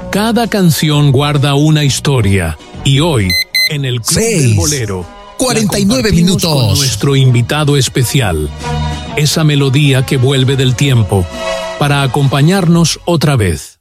Cada canción guarda una historia y hoy, en el Club del Bolero, 49 minutos con nuestro invitado especial, esa melodía que vuelve del tiempo para acompañarnos otra vez.